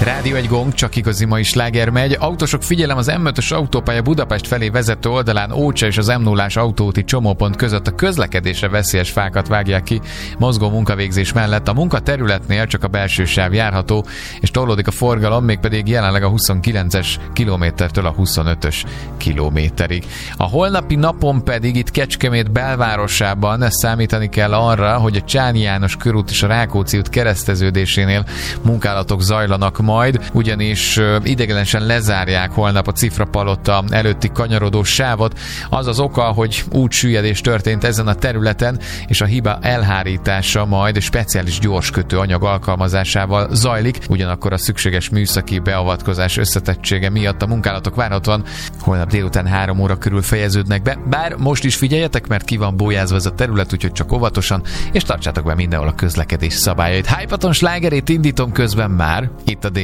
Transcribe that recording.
Rádió egy gong, csak igazi mai sláger megy. Autósok, figyelem, az M5-ös autópálya Budapest felé vezető oldalán Ócsa és az M0-ás autóúti csomópont között a közlekedésre veszélyes fákat vágják ki mozgó munkavégzés mellett. A munkaterületnél csak a belső sáv járható, és torlódik a forgalom, mégpedig jelenleg a 29-es kilométertől a 25-ös kilométerig. A holnapi napon pedig itt Kecskemét belvárosában számítani kell arra, hogy a Csányi János körút és a Rákóczi út kereszteződésénél munkálatok zajlanak majd, ugyanis ideiglenesen lezárják holnap a Cifrapalota előtti kanyarodó sávot. Az az oka, hogy útsüllyedés történt ezen a területen, és a hiba elhárítása majd speciális gyorskötő anyag alkalmazásával zajlik, ugyanakkor a szükséges műszaki beavatkozás összetettsége miatt a munkálatok várhatóan holnap délután 3 óra körül fejeződnek be. Bár most is figyeljetek, mert ki van bójázva ez a terület, úgyhogy csak óvatosan, és tartsátok be mindenhol a közlekedés szabályait. Hypaton slágerét indítom közben már, itt a